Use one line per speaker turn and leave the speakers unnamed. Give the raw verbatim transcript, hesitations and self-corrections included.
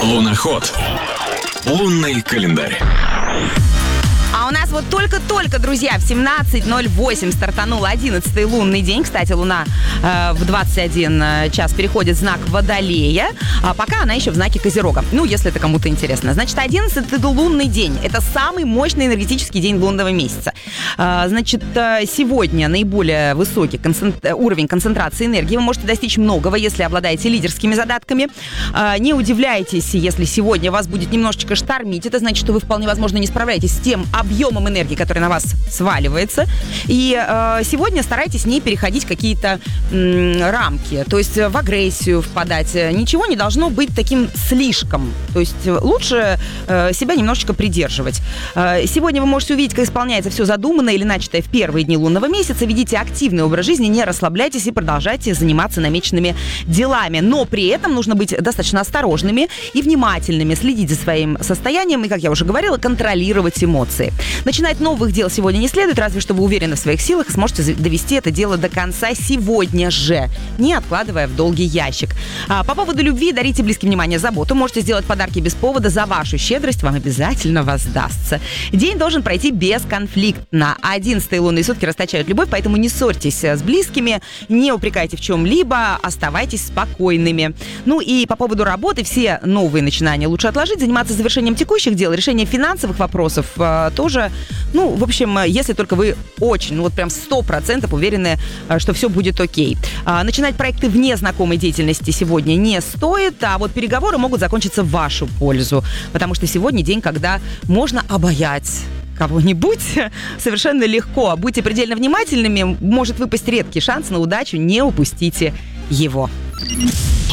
Луноход. Лунный календарь.
А у нас вот только-только, друзья, в семнадцать ноль восемь стартанул одиннадцатый лунный день. Кстати, Луна э, в двадцать один час переходит в знак Водолея, а пока она еще в знаке Козерога. Ну, если это кому-то интересно. Значит, одиннадцатый лунный день. Это самый мощный энергетический день лунного месяца. А, значит, сегодня наиболее высокий концентр... уровень концентрации энергии. Вы можете достичь многого, если обладаете лидерскими задатками. А, не удивляйтесь, если сегодня вас будет немножечко штормить. Это значит, что вы вполне возможно не справляетесь с тем объемом энергии, который на вас сваливается. И э, сегодня старайтесь не переходить какие-то м, рамки, то есть в агрессию впадать. Ничего не должно быть таким слишком. То есть лучше э, себя немножечко придерживать. Э, сегодня вы можете увидеть, как исполняется все задуманное или начатое в первые дни лунного месяца. Ведите активный образ жизни, не расслабляйтесь и продолжайте заниматься намеченными делами. Но при этом нужно быть достаточно осторожными и внимательными, следить за своим состоянием и, как я уже говорила, контролировать эмоции. Начинать новых дел сегодня не следует, разве что вы уверены в своих силах и сможете довести это дело до конца сегодня же, не откладывая в долгий ящик. А, по поводу любви дарите близким внимание, заботу. Можете сделать подарки без повода. За вашу щедрость вам обязательно воздастся. День должен пройти бесконфликтно. одиннадцатые лунные сутки расточают любовь, поэтому не ссорьтесь с близкими, не упрекайте в чем-либо, оставайтесь спокойными. Ну и по поводу работы, все новые начинания лучше отложить, заниматься завершением текущих дел, решением финансовых вопросов тоже. Ну, в общем, если только вы очень, ну вот прям сто процентов уверены, что все будет окей. Начинать проекты вне знакомой деятельности сегодня не стоит, а вот переговоры могут закончиться в вашу пользу, потому что сегодня день, когда можно обаять кого-нибудь совершенно легко. Будьте предельно внимательными, может выпасть редкий шанс на удачу, не упустите его.